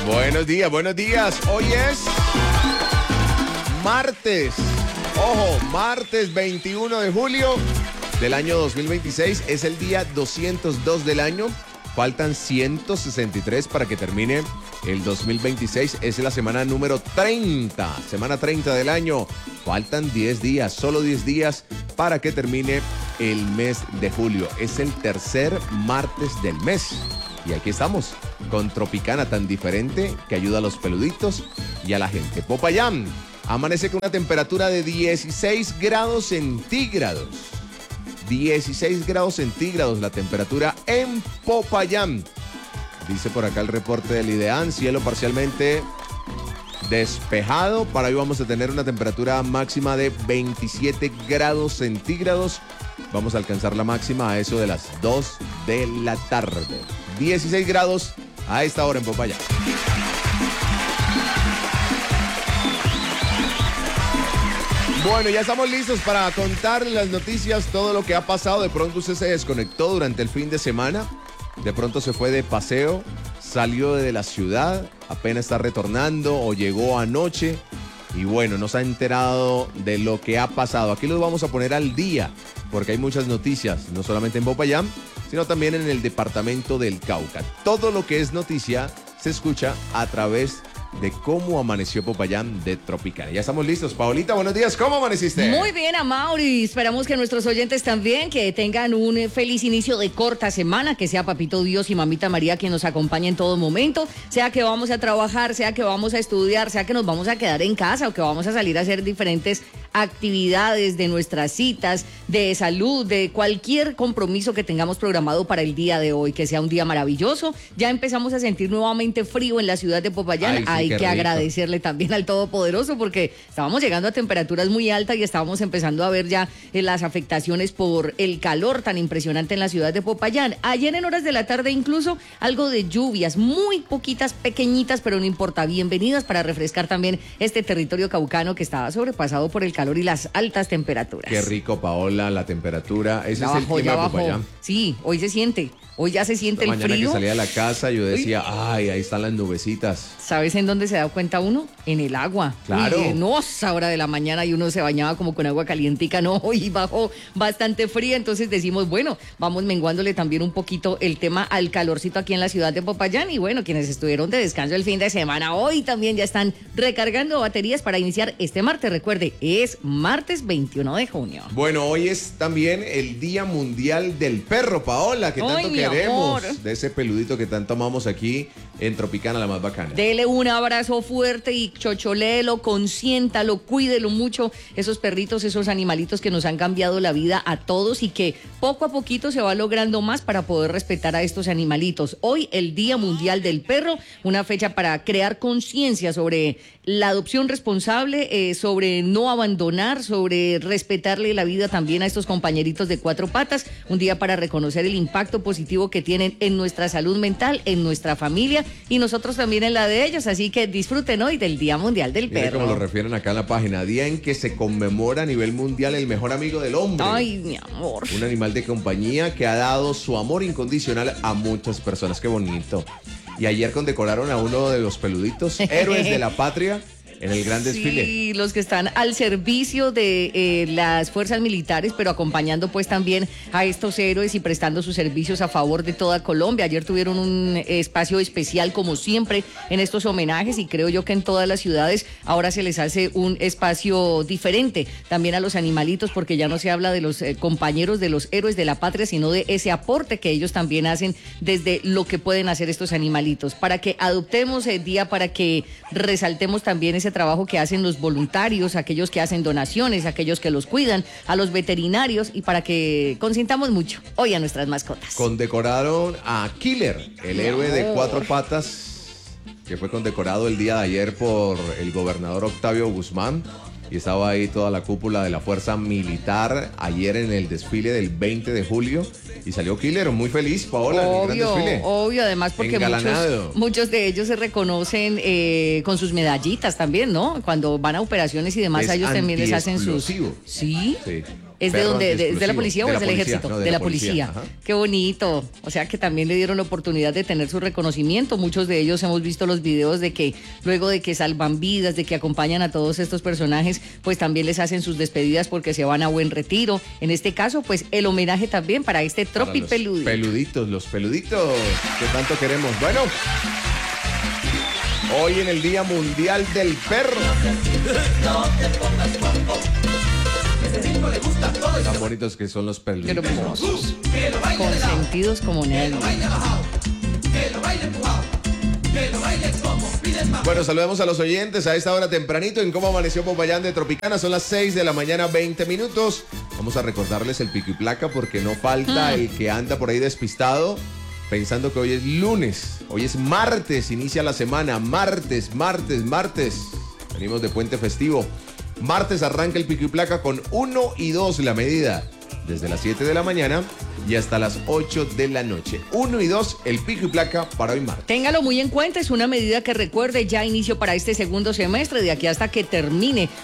Buenos días, buenos días. Hoy es martes. Ojo, martes 21 de julio del año 2026. Es el día 202 del año. Faltan 163 para que termine el 2026. Es la semana número 30. Semana 30 del año. Faltan 10 días, solo 10 días para que termine el mes de julio. Es el tercer martes del mes. Y aquí estamos, con Tropicana tan diferente que ayuda a los peluditos y a la gente. Popayán amanece con una temperatura de 16 grados centígrados. 16 grados centígrados la temperatura en Popayán. Dice por acá el reporte del IDEAN, cielo parcialmente despejado. Para hoy vamos a tener una temperatura máxima de 27 grados centígrados. Vamos a alcanzar la máxima a eso de las 2 de la tarde. 16 grados a esta hora en Popayán. Bueno, ya estamos listos para contarle las noticias, todo lo que ha pasado. De pronto usted se desconectó durante el fin de semana, de pronto se fue de paseo, salió de la ciudad, apenas está retornando o llegó anoche y bueno, no se ha enterado de lo que ha pasado. Aquí los vamos a poner al día porque hay muchas noticias, no solamente en Popayán, sino también en el departamento del Cauca. Todo lo que es noticia se escucha a través de cómo amaneció Popayán de Tropicana. Ya estamos listos. Paolita, buenos días. ¿Cómo amaneciste? Muy bien, Amaury. Esperamos que nuestros oyentes también, que tengan un feliz inicio de corta semana, que sea Papito Dios y Mamita María quien nos acompañe en todo momento, sea que vamos a trabajar, sea que vamos a estudiar, sea que nos vamos a quedar en casa o que vamos a salir a hacer diferentes actividades de nuestras citas, de salud, de cualquier compromiso que tengamos programado para el día de hoy, que sea un día maravilloso. Ya empezamos a sentir nuevamente frío en la ciudad de Popayán. Ay, sí, hay que agradecerle también al Todopoderoso porque estábamos llegando a temperaturas muy altas y estábamos empezando a ver ya las afectaciones por el calor tan impresionante en la ciudad de Popayán. Ayer en horas de la tarde incluso algo de lluvias, muy poquitas, pequeñitas, pero no importa, bienvenidas para refrescar también este territorio caucano que estaba sobrepasado por el calor y las altas temperaturas. Qué rico, Paola, la temperatura. Ese ya es bajó, el clima de Popayán. Sí, hoy se siente. Hoy ya se siente el frío. Mañana que salía de la casa yo decía, ay, ahí están las nubecitas. ¿Sabes en dónde se da cuenta uno? En el agua. Claro. No, a esa hora de la mañana y uno se bañaba como con agua calientica, no, y bajó bastante fría, entonces decimos, bueno, vamos menguándole también un poquito el tema al calorcito aquí en la ciudad de Popayán y bueno, quienes estuvieron de descanso el fin de semana, hoy también ya están recargando baterías para iniciar este martes. Recuerde, es martes 21 de junio. Bueno, hoy es también el Día Mundial del Perro, Paola, que tanto queremos, de ese peludito que tanto amamos aquí en Tropicana, la más bacana. Dele un abrazo fuerte y chocholelo, consiéntalo, cuídelo mucho, esos perritos, esos animalitos que nos han cambiado la vida a todos y que poco a poquito se va logrando más para poder respetar a estos animalitos. Hoy el Día Mundial del Perro, una fecha para crear conciencia sobre la adopción responsable, sobre no abandonar, sobre respetarle la vida también a estos compañeritos de cuatro patas, un día para reconocer el impacto positivo que tienen en nuestra salud mental, en nuestra familia y nosotros también en la de ellos, así que disfruten hoy del Día Mundial del Perro. Como lo refieren acá en la página, día en que se conmemora a nivel mundial el mejor amigo del hombre. Ay, mi amor. Un animal de compañía que ha dado su amor incondicional a muchas personas, qué bonito. Y ayer condecoraron a uno de los peluditos, héroes de la patria, en el gran desfile. Sí, los que están al servicio de las fuerzas militares, pero acompañando pues también a estos héroes y prestando sus servicios a favor de toda Colombia. Ayer tuvieron un espacio especial como siempre en estos homenajes y creo yo que en todas las ciudades ahora se les hace un espacio diferente también a los animalitos porque ya no se habla de los compañeros de los héroes de la patria, sino de ese aporte que ellos también hacen desde lo que pueden hacer estos animalitos. Para que adoptemos el día, para que resaltemos también ese trabajo que hacen los voluntarios, aquellos que hacen donaciones, aquellos que los cuidan, a los veterinarios y para que consintamos mucho hoy a nuestras mascotas. Condecoraron a Killer, el héroe de cuatro patas, que fue condecorado el día de ayer por el gobernador Octavio Guzmán. Y estaba ahí toda la cúpula de la fuerza militar ayer en el desfile del 20 de julio y salió Killer muy feliz, Paola, en el gran desfile. Obvio, además porque muchos de ellos se reconocen con sus medallitas también, ¿no? Cuando van a operaciones y demás, a ellos también les hacen sus... ¿Sí? Sí. ¿Es de Perro dónde? ¿Es de la antiexplosivo. policía o es del ejército? No, de la policía. Ajá. Qué bonito. O sea que también le dieron la oportunidad de tener su reconocimiento. Muchos de ellos hemos visto los videos de que luego de que salvan vidas, de que acompañan a todos estos personajes, pues también les hacen sus despedidas porque se van a buen retiro. En este caso, pues el homenaje también para este Tropi Peludito. Los peluditos que tanto queremos. Bueno, hoy en el Día Mundial del Perro. Tan bonitos que son los peluditos. Qué hermosos. Consentidos como nadie. Bueno, saludemos a los oyentes a esta hora tempranito en Cómo Amaneció Popayán de Tropicana. Son las 6 de la mañana, 20 minutos. Vamos a recordarles el pico y placa porque no falta el que anda por ahí despistado pensando que hoy es lunes. Hoy es martes, inicia la semana. Martes. Venimos de puente festivo. Martes arranca el pico y placa con 1 y 2 la medida. Desde las 7 de la mañana y hasta las 8 de la noche. 1 y 2 el pico y placa para hoy martes. Téngalo muy en cuenta, es una medida que recuerde ya inicio para este segundo semestre, de aquí hasta que termine